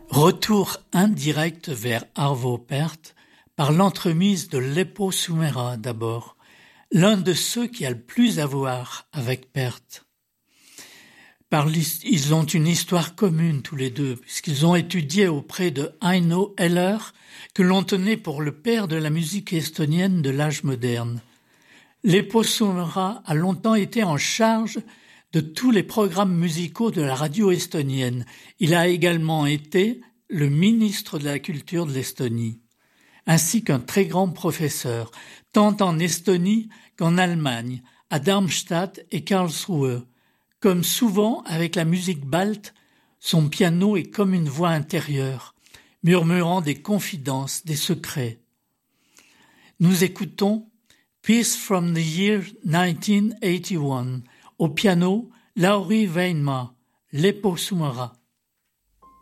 Retour indirect vers Arvo Pärt par l'entremise de Leppo Suomera d'abord, l'un de ceux qui a le plus à voir avec Pärt. Ils ont une histoire commune tous les deux, puisqu'ils ont étudié auprès de Aino Eller, que l'on tenait pour le père de la musique estonienne de l'âge moderne. Leppo Suomera a longtemps été en charge de tous les programmes musicaux de la radio estonienne. Il a également été le ministre de la Culture de l'Estonie, ainsi qu'un très grand professeur, tant en Estonie qu'en Allemagne, à Darmstadt et Karlsruhe. Comme souvent avec la musique balte, son piano est comme une voix intérieure, murmurant des confidences, des secrets. Nous écoutons Piece from the Year 1981, au piano Lauri Väinmaa, Leppo Suomera.